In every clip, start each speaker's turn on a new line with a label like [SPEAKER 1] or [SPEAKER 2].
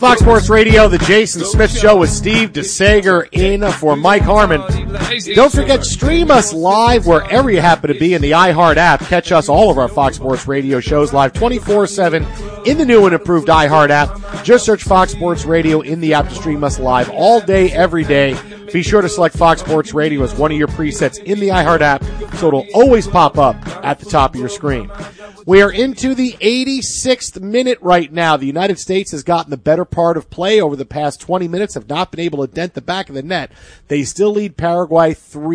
[SPEAKER 1] Fox Sports Radio, the Jason Smith Show with Steve DeSager in for Mike Harmon. Don't forget, stream us live wherever you happen to be in the iHeart app. Catch us, all of our Fox Sports Radio shows live 24/7 in the new and improved iHeart app. Just search Fox Sports Radio in the app to stream us live all day, every day. Be sure to select Fox Sports Radio as one of your presets in the iHeart app so it'll always pop up at the top of your screen. We are into the 86th minute right now. The United States has gotten the better part of play over the past 20 minutes, have not been able to dent the back of the net. They still lead Paraguay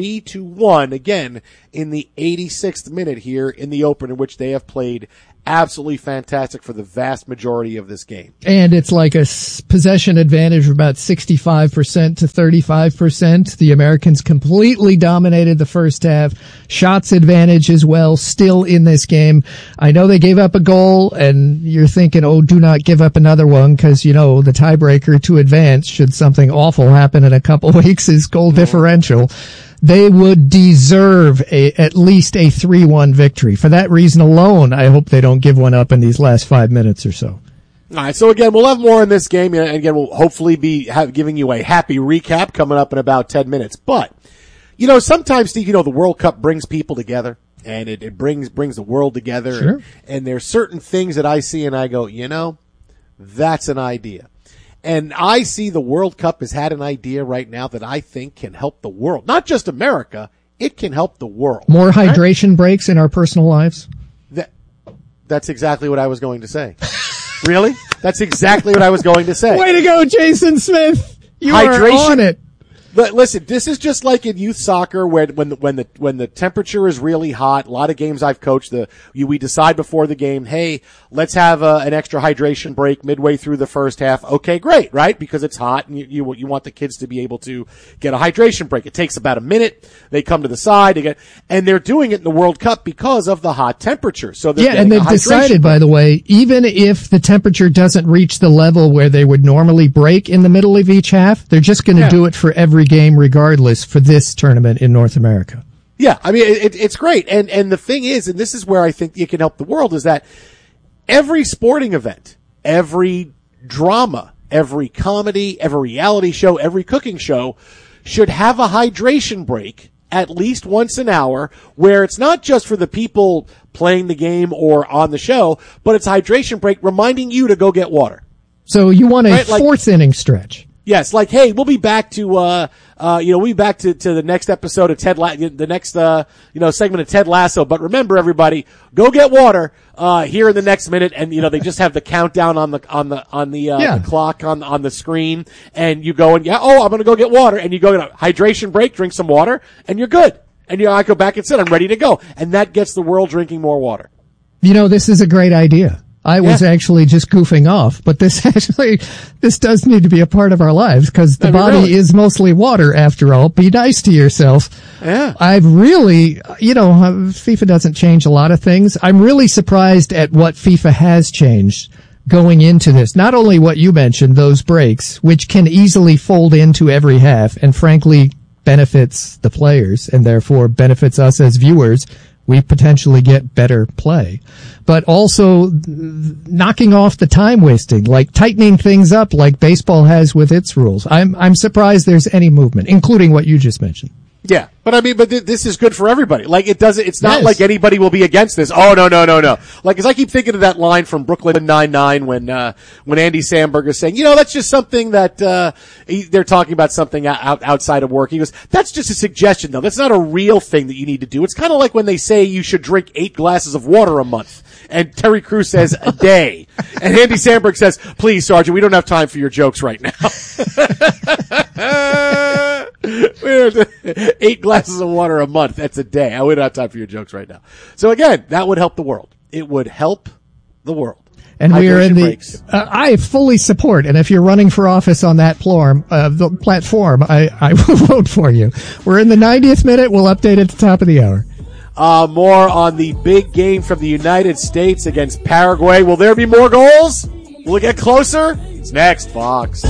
[SPEAKER 1] 3-1, again, in the 86th minute here in the opener, in which they have played absolutely fantastic for the vast majority of this game.
[SPEAKER 2] And it's like a possession advantage of about 65% to 35%. The Americans completely dominated the first half. Shots advantage as well, still in this game. I know they gave up a goal, and you're thinking, oh, do not give up another one, because, you know, the tiebreaker to advance, should something awful happen in a couple weeks, is goal differential. They would deserve at least a 3-1 victory. For that reason alone, I hope they don't give one up in these last 5 minutes or so.
[SPEAKER 1] All right, so again, we'll have more in this game, and again, we'll hopefully be giving you a happy recap coming up in about 10 minutes. But, you know, sometimes, Steve, you know, the World Cup brings people together, and it brings the world together.
[SPEAKER 2] Sure.
[SPEAKER 1] And there's certain things that I see, and I go, you know, that's an idea. And I see the World Cup has had an idea right now that I think can help the world. Not just America, it can help the world.
[SPEAKER 2] More hydration breaks in our personal lives?
[SPEAKER 1] That's exactly what I was going to say. Really? That's exactly what I was going to say.
[SPEAKER 2] Way to go, Jason Smith! You are on it.
[SPEAKER 1] But listen, this is just like in youth soccer when the temperature is really hot. A lot of games I've coached, we decide before the game, hey, let's have an extra hydration break midway through the first half. Okay, great, right? Because it's hot and you want the kids to be able to get a hydration break. It takes about a minute. They come to the side, and they're doing it in the World Cup because of the hot temperature. So
[SPEAKER 2] and they've decided, by the way, even if the temperature doesn't reach the level where they would normally break in the middle of each half, they're just going to do it for every game regardless for this tournament in North America.
[SPEAKER 1] Yeah, I mean, it's great. And the thing is, and this is where I think you can help the world, is that every sporting event, every drama, every comedy, every reality show, every cooking show should have a hydration break at least once an hour, where it's not just for the people playing the game or on the show, but it's a hydration break reminding you to go get water.
[SPEAKER 2] So you want a fourth inning stretch.
[SPEAKER 1] Yes, like, hey, we'll be back to, we'll be back to the next episode of the next segment of Ted Lasso. But remember, everybody, go get water, here in the next minute. And, you know, they just have the countdown on the clock on the screen. And you go and, I'm going to go get water. And you go get a hydration break, drink some water, and you're good. And, I go back and sit, I'm ready to go. And that gets the world drinking more water. You
[SPEAKER 2] know, this is a great idea. I was actually just goofing off, but this does need to be a part of our lives, because the body is mostly water after all. Be nice to yourself.
[SPEAKER 1] Yeah.
[SPEAKER 2] I've really, FIFA doesn't change a lot of things. I'm really surprised at what FIFA has changed going into this. Not only what you mentioned, those breaks, which can easily fold into every half and frankly benefits the players and therefore benefits us as viewers. We potentially get better play, but also knocking off the time wasting, like tightening things up like baseball has with its rules. I'm surprised there's any movement, including what you just mentioned.
[SPEAKER 1] Yeah, but this is good for everybody. Like, it's not like anybody will be against this. Oh, no. Like, as I keep thinking of that line from Brooklyn Nine-Nine when Andy Samberg is saying, that's just something that, they're talking about something outside of work. He goes, that's just a suggestion though. That's not a real thing that you need to do. It's kind of like when they say you should drink 8 glasses of water a month. And Terry Crews says a day. And Andy Samberg says, please, Sergeant, we don't have time for your jokes right now. 8 glasses of water a month. That's a day. We don't have time for your jokes right now. So again, that would help the world. It would help the world.
[SPEAKER 2] And we are in the, I fully support. And if you're running for office on that platform, I will vote for you. We're in the 90th minute. We'll update at the top of the hour.
[SPEAKER 1] More on the big game from the United States against Paraguay. Will there be more goals? Will it get closer? It's next, Fox.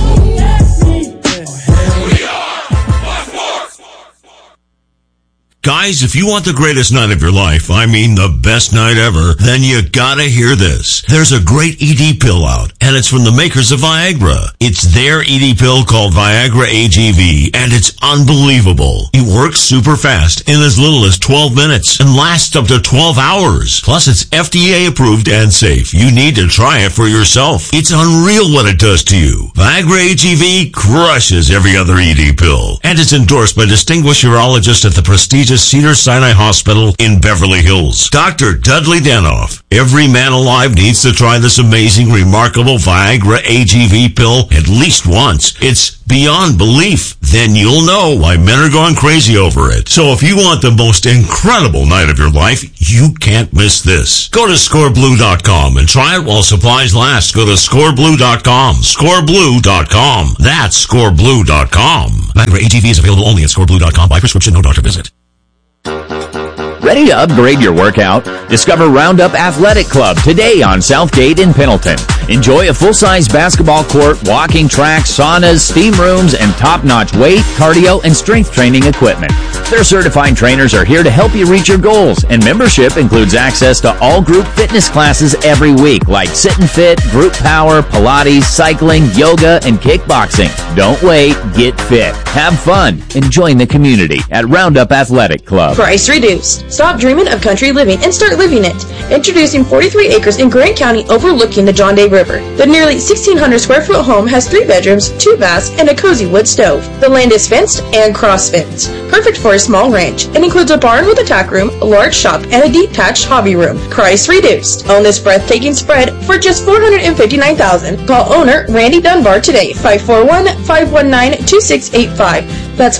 [SPEAKER 3] Guys, if you want the greatest night of your life, I mean the best night ever, then you gotta hear this. There's a great ED pill out, and it's from the makers of Viagra. It's their ED pill called Viagra AGV, and it's unbelievable. It works super fast in as little as 12 minutes and lasts up to 12 hours. Plus, it's FDA approved and safe. You need to try it for yourself. It's unreal what it does to you. Viagra AGV crushes every other ED pill, and it's endorsed by distinguished urologists at the prestigious Cedars-Sinai Hospital in Beverly Hills. Dr. Dudley Danoff. Every man alive needs to try this amazing, remarkable Viagra AGV pill at least once. It's beyond belief. Then you'll know why men are going crazy over it. So if you want the most incredible night of your life, you can't miss this. Go to scoreblue.com and try it while supplies last. Go to scoreblue.com. Scoreblue.com. That's scoreblue.com. Viagra AGV is available only at scoreblue.com by prescription, no doctor visit.
[SPEAKER 4] Ready to upgrade your workout? Discover Roundup Athletic Club today on Southgate in Pendleton. Enjoy a full-size basketball court, walking track, saunas, steam rooms, and top-notch weight, cardio, and strength training equipment. Their certified trainers are here to help you reach your goals, and membership includes access to all group fitness classes every week, like Sit and Fit, Group Power, Pilates, cycling, yoga, and kickboxing. Don't wait, get fit, have fun, and join the community at Roundup Athletic Club.
[SPEAKER 5] Price reduced. Stop dreaming of country living and start living it. Introducing 43 acres in Grant County overlooking the John Day River. The nearly 1,600 square foot home has 3 bedrooms, 2 baths, and a cozy wood stove. The land is fenced and cross-fenced, perfect for a small ranch. It includes a barn with a tack room, a large shop, and a detached hobby room. Price reduced. Own this breathtaking spread for just $459,000. Call owner Randy Dunbar today, 541-519-2685. That's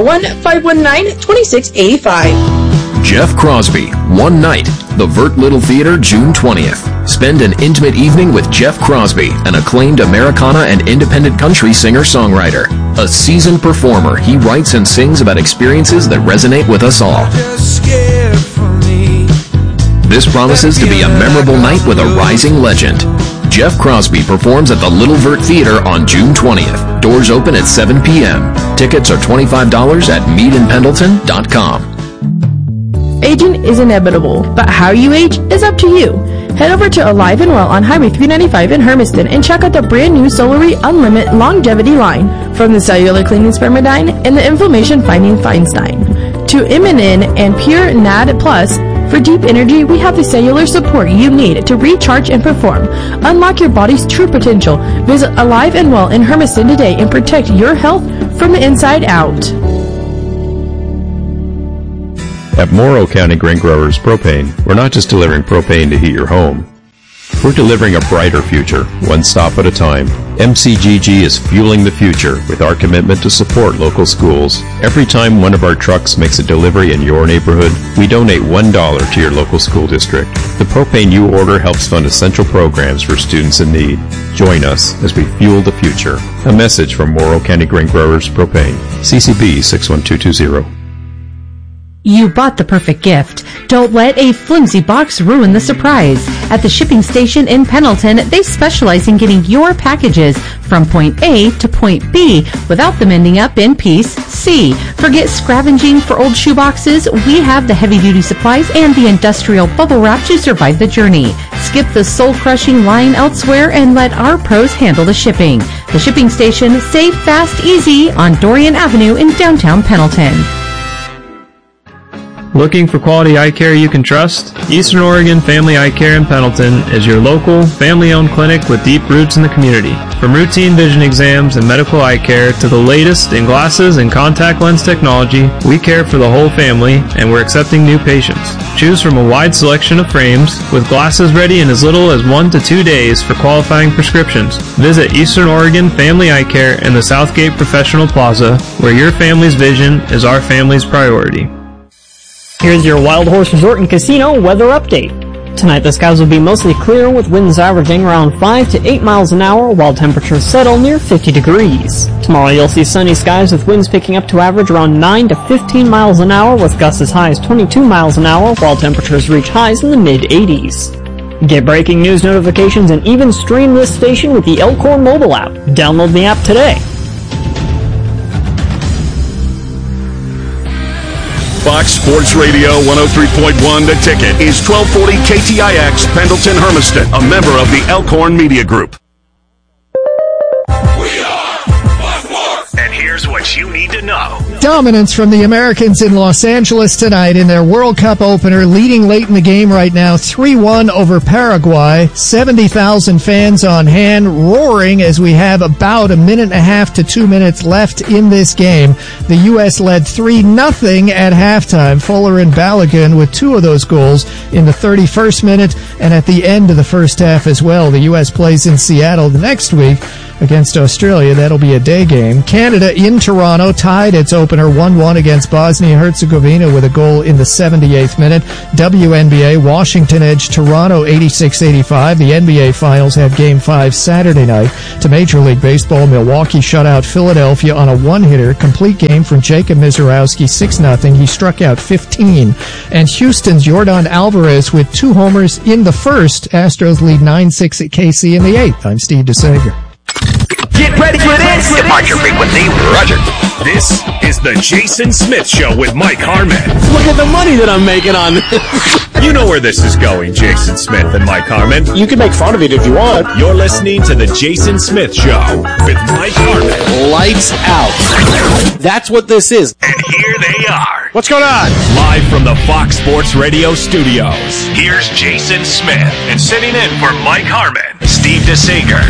[SPEAKER 5] 541-519-2685.
[SPEAKER 6] Jeff Crosby, One Night, the Vert Little Theater, June 20th. Spend an intimate evening with Jeff Crosby, an acclaimed Americana and independent country singer-songwriter. A seasoned performer, he writes and sings about experiences that resonate with us all. This promises to be a memorable night with a rising legend. Jeff Crosby performs at the Little Vert Theater on June 20th. Doors open at 7 p.m. Tickets are $25 at meetinpendleton.com.
[SPEAKER 7] Aging is inevitable, but how you age is up to you. Head over to Alive and Well on Highway 395 in Hermiston and check out the brand new Solary Unlimited Longevity line. From the cellular cleaning Spermidine and the inflammation fighting Feinstein to Immunin and Pure NAD Plus. For deep energy, we have the cellular support you need to recharge and perform. Unlock your body's true potential. Visit Alive and Well in Hermiston today and protect your health from the inside out.
[SPEAKER 8] At Morrow County Grain Growers Propane, we're not just delivering propane to heat your home. We're delivering a brighter future, one stop at a time. MCGG is fueling the future with our commitment to support local schools. Every time one of our trucks makes a delivery in your neighborhood, we donate $1 to your local school district. The propane you order helps fund essential programs for students in need. Join us as we fuel the future. A message from Morrow County Grain Growers Propane. CCB 61220.
[SPEAKER 9] You bought the perfect gift. Don't let a flimsy box ruin the surprise. At the shipping station in Pendleton, they specialize in getting your packages from point A to point B without them ending up in piece C. Forget scavenging for old shoeboxes. We have the heavy-duty supplies and the industrial bubble wrap to survive the journey. Skip the soul-crushing line elsewhere and let our pros handle the shipping. The shipping station, safe, fast, easy on Dorian Avenue in downtown Pendleton.
[SPEAKER 10] Looking for quality eye care you can trust? Eastern Oregon Family Eye Care in Pendleton is your local, family-owned clinic with deep roots in the community. From routine vision exams and medical eye care to the latest in glasses and contact lens technology, we care for the whole family and we're accepting new patients. Choose from a wide selection of frames with glasses ready in as little as 1 to 2 days for qualifying prescriptions. Visit Eastern Oregon Family Eye Care in the Southgate Professional Plaza, where your family's vision is our family's priority.
[SPEAKER 11] Here's your Wild Horse Resort and Casino weather update. Tonight the skies will be mostly clear with winds averaging around 5 to 8 miles an hour while temperatures settle near 50 degrees. Tomorrow you'll see sunny skies with winds picking up to average around 9 to 15 miles an hour with gusts as high as 22 miles an hour while temperatures reach highs in the mid-80s. Get breaking news notifications and even stream this station with the Elkhorn mobile app. Download the app today.
[SPEAKER 12] Fox Sports Radio 103.1 The Ticket is 1240 KTIX Pendleton Hermiston, a member of the Elkhorn Media Group.
[SPEAKER 13] And here's what you need to know.
[SPEAKER 2] Dominance from the Americans in Los Angeles tonight in their World Cup opener, leading late in the game right now, 3-1 over Paraguay. 70,000 fans on hand, roaring as we have about a minute and a half to 2 minutes left in this game. The U.S. led 3-0 at halftime. Fuller and Balogun with two of those goals in the 31st minute and at the end of the first half as well. The U.S. plays in Seattle the next week against Australia. That'll be a day game. Canada in Toronto tied its opener 1-1 against Bosnia-Herzegovina with a goal in the 78th minute. WNBA, Washington edged Toronto 86-85. The NBA Finals have Game 5 Saturday night. To Major League Baseball, Milwaukee shut out Philadelphia on a one-hitter. Complete game from Jacob Mizorowski, 6-0. He struck out 15. And Houston's Yordan Alvarez with 2 homers in the first. Astros lead 9-6 at KC in the 8th. I'm Steve DeSager.
[SPEAKER 13] Get ready for this!
[SPEAKER 14] Departure frequency, roger.
[SPEAKER 12] This is the Jason Smith Show with Mike Harmon.
[SPEAKER 15] Look at the money that I'm making on this.
[SPEAKER 12] You know where this is going, Jason Smith and Mike Harmon.
[SPEAKER 15] You can make fun of it if you want.
[SPEAKER 12] You're listening to the Jason Smith Show with Mike Harmon.
[SPEAKER 15] Lights out. That's what this is.
[SPEAKER 13] And here they are.
[SPEAKER 12] What's going on? Live from the Fox Sports Radio studios.
[SPEAKER 13] Here's Jason Smith. And sitting in for Mike Harmon, Steve DeSager.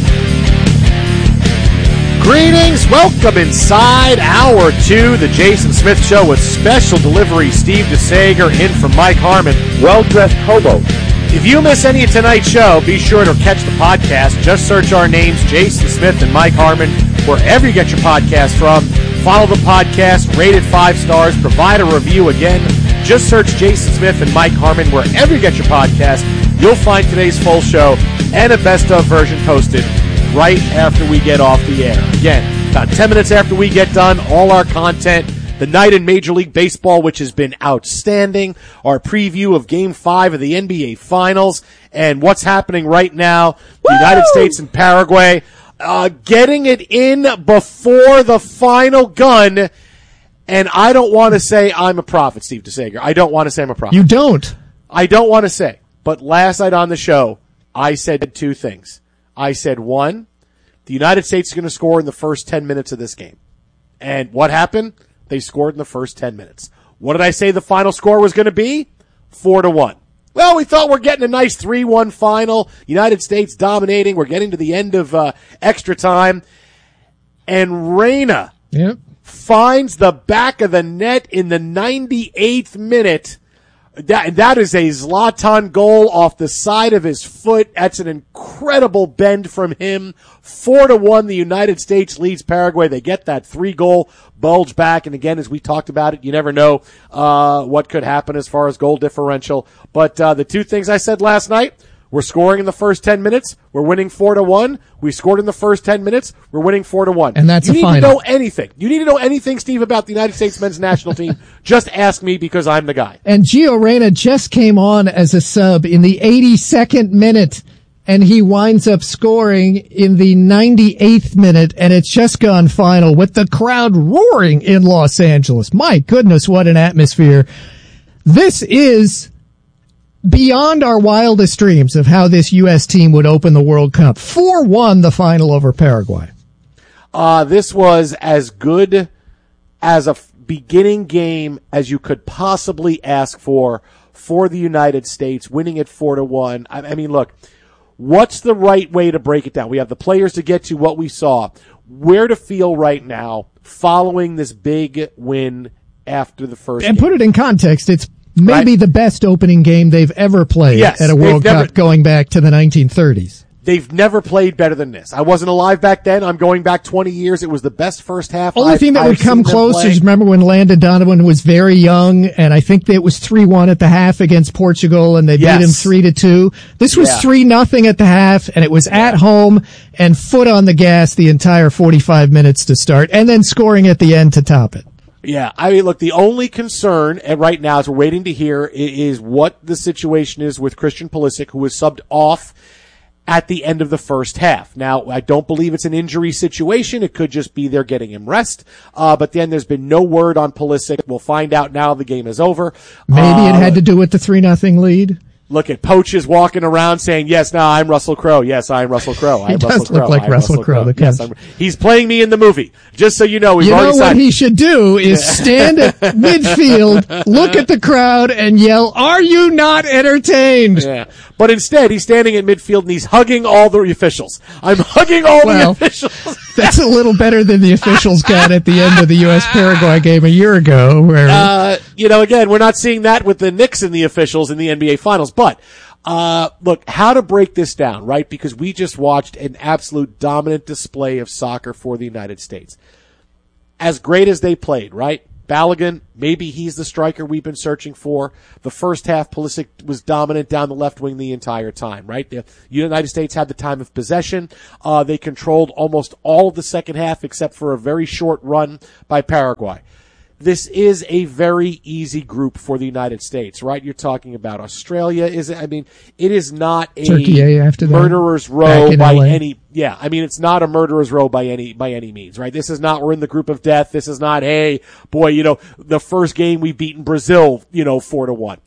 [SPEAKER 1] Greetings, welcome inside Hour 2, the Jason Smith Show with special delivery, Steve DeSager in for Mike Harmon.
[SPEAKER 16] Well-dressed hobo.
[SPEAKER 1] If you miss any of tonight's show, be sure to catch the podcast. Just search our names, Jason Smith and Mike Harmon, wherever you get your podcast from. Follow the podcast, rate it 5 stars, provide a review again. Just search Jason Smith and Mike Harmon wherever you get your podcast. You'll find today's full show and a best-of version posted right after we get off the air. Again, about 10 minutes after we get done, all our content, the night in Major League Baseball, which has been outstanding, our preview of Game 5 of the NBA Finals, and what's happening right now, the United States and Paraguay, getting it in before the final gun. And I don't want to say I'm a prophet, Steve DeSager. I don't want to say I'm a prophet.
[SPEAKER 2] You don't?
[SPEAKER 1] I don't want to say. But last night on the show, I said 2 things. I said, 1, the United States is going to score in the first 10 minutes of this game. And what happened? They scored in the first 10 minutes. What did I say the final score was going to be? 4-1. Well, we thought we're getting a nice 3-1 final. United States dominating. We're getting to the end of extra time. And Reyna finds the back of the net in the 98th minute. That is a Zlatan goal off the side of his foot. That's an incredible bend from him. 4-1, the United States leads Paraguay. They get that 3-goal bulge back. And again, as we talked about it, you never know what could happen as far as goal differential. But the 2 things I said last night, we're scoring in the first 10 minutes. We're winning 4-1. We scored in the first 10 minutes. We're winning 4-1.
[SPEAKER 2] And that's
[SPEAKER 1] a final. You need to know anything. You need to know anything, Steve, about the United States men's national team. Just ask me because I'm the guy.
[SPEAKER 2] And Gio Reyna just came on as a sub in the 82nd minute, and he winds up scoring in the 98th minute, and it's just gone final with the crowd roaring in Los Angeles. My goodness, what an atmosphere. This is beyond our wildest dreams of how this U.S. team would open the World Cup. 4-1 the final over Paraguay.
[SPEAKER 1] This was as good as a beginning game as you could possibly ask for the United States, winning it 4-1. I mean, look, what's the right way to break it down? We have the players to get to what we saw. Where to feel right now following this big win after the first game.
[SPEAKER 2] And put it in context, it's maybe the best opening game they've ever played at a World Cup going back to the 1930s.
[SPEAKER 1] They've never played better than this. I wasn't alive back then. I'm going back 20 years. It was the best first half.
[SPEAKER 2] Only thing that would come close is remember when Landon Donovan was very young, and I think it was 3-1 at the half against Portugal, and they beat him 3-2. This was 3-0 at the half, and it was at home and foot on the gas the entire 45 minutes to start, and then scoring at the end to top it.
[SPEAKER 1] Yeah, I mean, look, the only concern right now as we're waiting to hear is what the situation is with Christian Pulisic, who was subbed off at the end of the first half. Now, I don't believe it's an injury situation. It could just be they're getting him rest. But then there's been no word on Pulisic. We'll find out now the game is over.
[SPEAKER 2] Maybe it had to do with the 3-0 lead.
[SPEAKER 1] Look at Poach is walking around saying, yes, no, I'm Russell Crowe. Yes, I'm Russell Crowe.
[SPEAKER 2] He does look like Russell Crowe.
[SPEAKER 1] Yes, he's playing me in the movie. Just so you know, we've already
[SPEAKER 2] what he should do is stand at midfield, look at the crowd, and yell, "Are you not entertained?"
[SPEAKER 1] Yeah. But instead, he's standing at midfield and he's hugging all the officials. I'm hugging all the officials.
[SPEAKER 2] That's a little better than the officials got at the end of the U.S.-Paraguay game a year ago. Where,
[SPEAKER 1] again, we're not seeing that with the Knicks and the officials in the NBA Finals. But look, how to break this down, right? Because we just watched an absolute dominant display of soccer for the United States. As great as they played, right? Balogun, maybe he's the striker we've been searching for. The first half, Pulisic was dominant down the left wing the entire time, right? The United States had the time of possession. They controlled almost all of the second half except for a very short run by Paraguay. This is a very easy group for the United States, right? You're talking about Australia. It is not a
[SPEAKER 2] Turkey after that,
[SPEAKER 1] murderer's row by any. Yeah, it's not a murderer's row by any means, right? This is not, we're in the group of death. This is not, hey, boy, the first game we beat in Brazil, 4-1.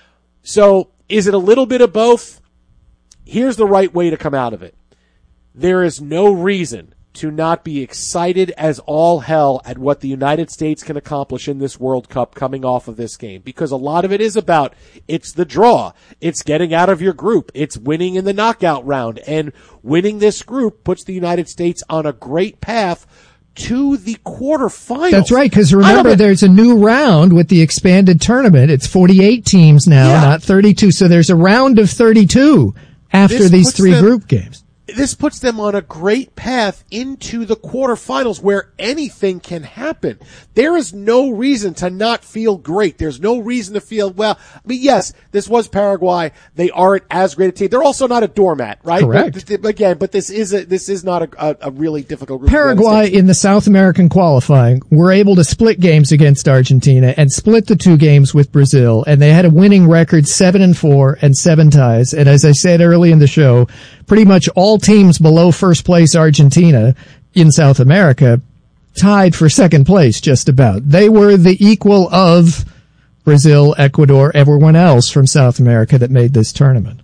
[SPEAKER 1] So is it a little bit of both? Here's the right way to come out of it. There is no reason to not be excited as all hell at what the United States can accomplish in this World Cup coming off of this game. Because a lot of it is about, it's the draw. It's getting out of your group. It's winning in the knockout round. And winning this group puts the United States on a great path to the quarterfinals.
[SPEAKER 2] That's right, because remember, there's a new round with the expanded tournament. It's 48 teams now, not 32. So there's a round of 32 after these three group games.
[SPEAKER 1] This puts them on a great path into the quarterfinals where anything can happen. There is no reason to not feel great. There's no reason to feel, yes, this was Paraguay. They aren't as great a team. They're also not a doormat, right?
[SPEAKER 2] Correct.
[SPEAKER 1] But this is not a really difficult group.
[SPEAKER 2] Paraguay in the South American qualifying were able to split games against Argentina and split the 2 games with Brazil, and they had a winning record 7-4 and 7 ties. And as I said early in the show, pretty much all teams below first place Argentina in South America tied for second place just about. They were the equal of Brazil, Ecuador, everyone else from South America that made this tournament.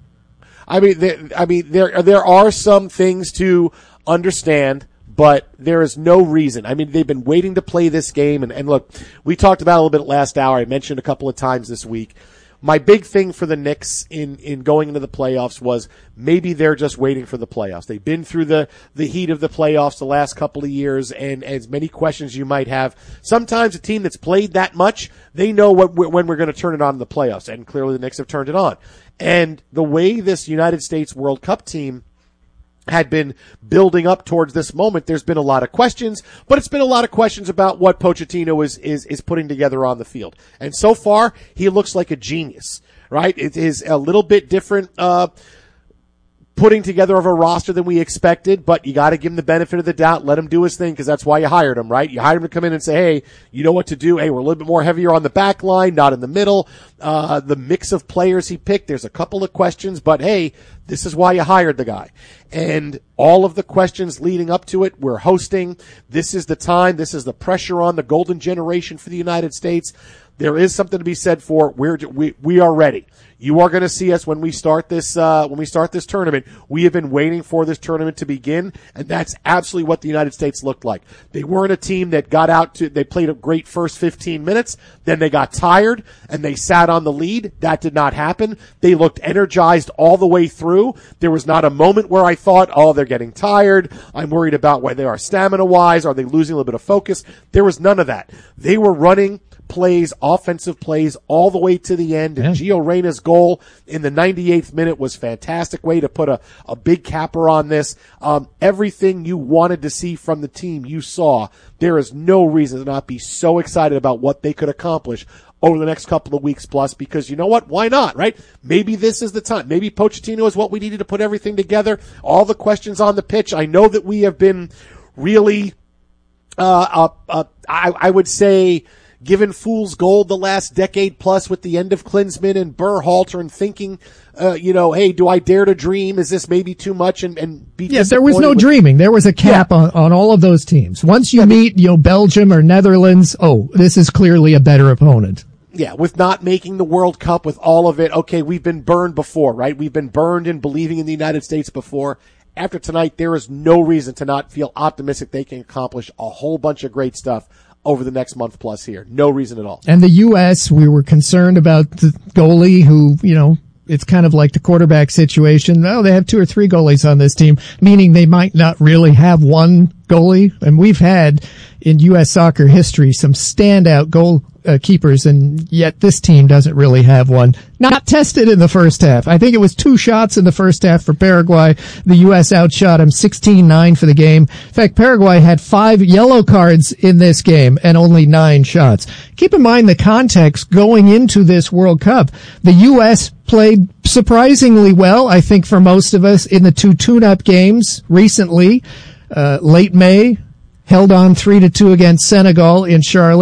[SPEAKER 1] There are some things to understand, but there is no reason. They've been waiting to play this game, and look, we talked about it a little bit last hour. I mentioned a couple of times this week. My big thing for the Knicks in going into the playoffs was maybe they're just waiting for the playoffs. They've been through the heat of the playoffs the last couple of years, and as many questions you might have, sometimes a team that's played that much, they know when we're going to turn it on in the playoffs, and clearly the Knicks have turned it on. And the way this United States World Cup team had been building up towards this moment, there's been a lot of questions, but it's been a lot of questions about what Pochettino is putting together on the field. And so far, he looks like a genius, right? It is a little bit different, putting together of a roster than we expected, but you got to give him the benefit of the doubt, let him do his thing, because that's why you hired him, right? You hired him to come in and say, hey, you know what to do. Hey, we're a little bit more heavier on the back line, not in the middle. The mix of players he picked, there's a couple of questions, but hey, this is why you hired the guy. And all of the questions leading up to it, we're hosting. This is the time. This is the pressure on the golden generation for the United States. There is something to be said for we are ready. You are going to see us when we start this tournament. We have been waiting for this tournament to begin, and that's absolutely what the United States looked like. They weren't a team that they played a great first 15 minutes, then they got tired and they sat on the lead. That did not happen. They looked energized all the way through. There was not a moment where I thought, oh, they're getting tired. I'm worried about where they are stamina-wise. Are they losing a little bit of focus? There was none of that. They were running plays, offensive plays, all the way to the end. And Gio Reyna's goal in the 98th minute was a fantastic way to put a big capper on this. Everything you wanted to see from the team, you saw. There is no reason to not be so excited about what they could accomplish over the next couple of weeks plus, because you know what? Why not, right? Maybe this is the time. Maybe Pochettino is what we needed to put everything together. All the questions on the pitch. I know that we have been really, I would say, given fool's gold the last decade plus with the end of Klinsmann and Berhalter and thinking, hey, do I dare to dream? Is this maybe too much? And be
[SPEAKER 2] yes, there was no dreaming. There was a cap on all of those teams. Once you meet, Belgium or Netherlands, this is clearly a better opponent.
[SPEAKER 1] Yeah, with not making the World Cup, with all of it. Okay, we've been burned before, right? We've been burned in believing in the United States before. After tonight, there is no reason to not feel optimistic they can accomplish a whole bunch of great stuff over the next month plus here. No reason at all.
[SPEAKER 2] And the U.S., we were concerned about the goalie who, it's kind of like the quarterback situation. Oh, they have 2 or 3 goalies on this team, meaning they might not really have one goalie. And we've had in U.S. soccer history some standout goal keepers, and yet this team doesn't really have one. Not tested in the first half. I think it was 2 shots in the first half for Paraguay. The U.S. outshot them 16-9 for the game. In fact, Paraguay had 5 yellow cards in this game and only 9 shots. Keep in mind the context going into this World Cup. The U.S. played surprisingly well, I think, for most of us in the 2 tune-up games recently. Late May, held on 3-2 against Senegal in Charlotte.